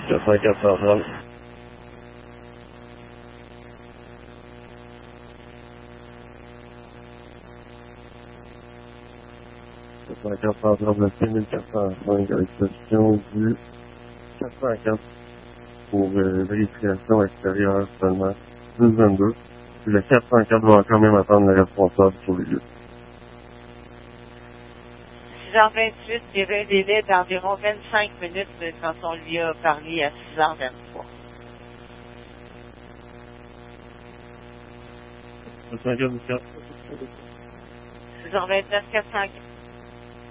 414. 414, le 6405, à l'exception du 404 pour vérification extérieure seulement 1022. Puis le 404 va quand même attendre le responsable sur les lieux. 6h28, il y avait un délai d'environ 25 minutes quand on lui a parlé à 6h23. 404. 6h29, 404.